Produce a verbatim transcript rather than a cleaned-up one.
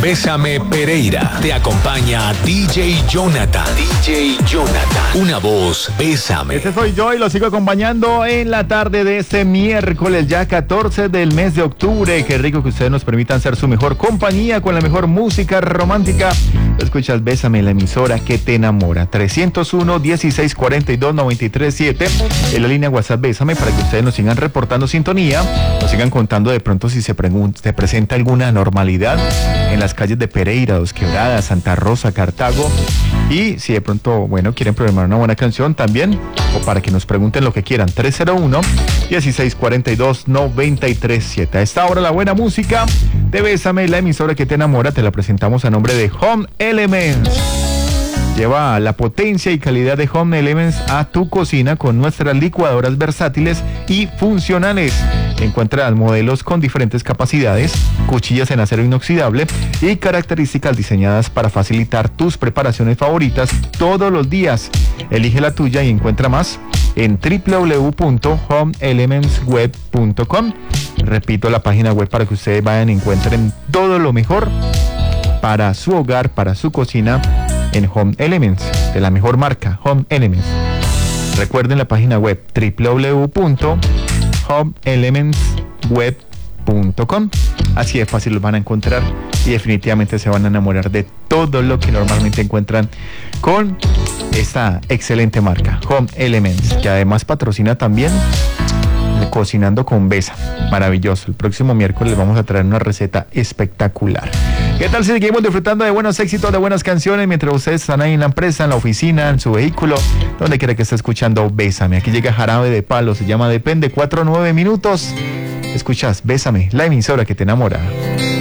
Bésame Pereira. Te acompaña D J Jonathan. D J Jonathan. Una voz, bésame. Este soy yo y lo sigo acompañando en la tarde de este miércoles, ya catorce del mes de octubre. Qué rico que ustedes nos permitan ser su mejor compañía con la mejor música romántica. Escuchas Bésame, la emisora que te enamora. trescientos uno, dieciséis cuarenta y dos, noventa y tres siete. En la línea WhatsApp Bésame para que ustedes nos sigan reportando sintonía. Nos sigan contando de pronto si se, se presenta alguna anormalidad en las calles de Pereira, Dos Quebradas, Santa Rosa, Cartago. Y si de pronto, bueno, quieren programar una buena canción también, o para que nos pregunten lo que quieran. Trescientos uno, dieciséis cuarenta y dos, noventa y tres siete. A esta hora la buena música de Bésame, la emisora que te enamora, te la presentamos a nombre de Home Elements. Lleva la potencia y calidad de Home Elements a tu cocina con nuestras licuadoras versátiles y funcionales. Encuentras modelos con diferentes capacidades, cuchillas en acero inoxidable y características diseñadas para facilitar tus preparaciones favoritas todos los días. Elige la tuya y encuentra más en w w w punto home elements web punto com. Repito la página web para que ustedes vayan y encuentren todo lo mejor para su hogar, para su cocina en Home Elements, de la mejor marca, Home Elements. Recuerden la página web w w w punto home elements web punto com. Así de fácil los van a encontrar y definitivamente se van a enamorar de todo lo que normalmente encuentran con esta excelente marca, Home Elements, que además patrocina también Cocinando con Besa. Maravilloso. El próximo miércoles vamos a traer una receta espectacular. ¿Qué tal si seguimos disfrutando de buenos éxitos, de buenas canciones mientras ustedes están ahí en la empresa, en la oficina, en su vehículo, donde quiera que esté escuchando Bésame? Aquí llega Jarabe de Palo, se llama Depende, cuatro nueve minutos. Escuchas Bésame, la emisora que te enamora.